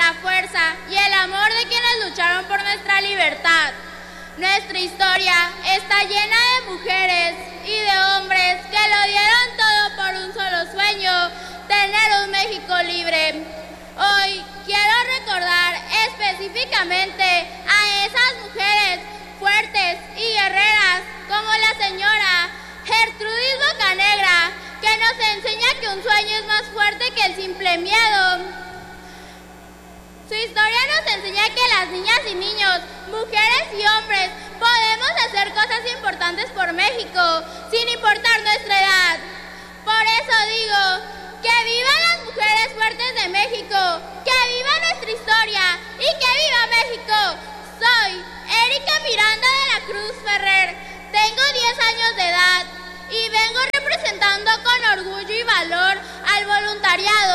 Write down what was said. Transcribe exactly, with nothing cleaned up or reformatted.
la fuerza y el amor de quienes lucharon por nuestra libertad. Nuestra historia está llena de mujeres y de hombres que lo dieron todo por un solo sueño, tener un México libre. Hoy quiero recordar específicamente a esas mujeres fuertes y guerreras como la señora Gertrudis Bocanegra, que nos enseña que un sueño es más fuerte que el simple miedo. Su historia nos enseña que las niñas y niños, mujeres y hombres, podemos hacer cosas importantes por México, sin importar nuestra edad. Por eso digo, que vivan las mujeres fuertes de México, que viva nuestra historia y que viva México. Soy Erika Miranda de la Cruz Ferrer, tengo diez años de edad y vengo representando con orgullo y valor al voluntariado